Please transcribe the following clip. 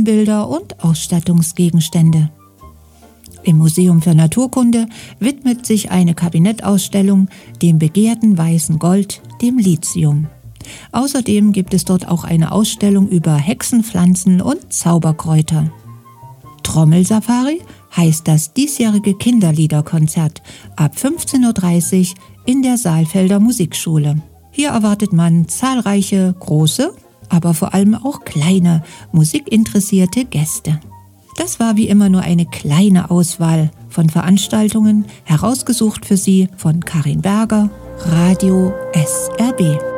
Tonbilder und Ausstattungsgegenstände. Im Museum für Naturkunde widmet sich eine Kabinettausstellung dem begehrten weißen Gold, dem Lithium. Außerdem gibt es dort auch eine Ausstellung über Hexenpflanzen und Zauberkräuter. Trommelsafari heißt das diesjährige Kinderliederkonzert ab 15:30 Uhr in der Saalfelder Musikschule. Hier erwartet man zahlreiche große, aber vor allem auch kleine musikinteressierte Gäste. Das war wie immer nur eine kleine Auswahl von Veranstaltungen, herausgesucht für Sie von Karin Berger, Radio SRB.